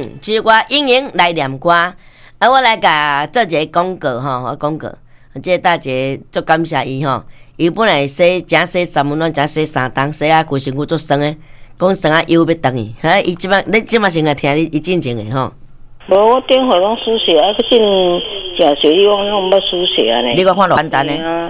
其实我应用来念歌，我来甲做一个广告吼，我广告。这个大姐足感谢伊吼，伊本来洗真洗3分钟，真洗3档，洗啊规身躯足酸诶，讲酸啊油要等伊，伊即摆你即摆先来听你进前诶吼。 无，我电话拢输血啊，去进食水，你讲拢捌输血啊呢？ 你讲看落简单诶。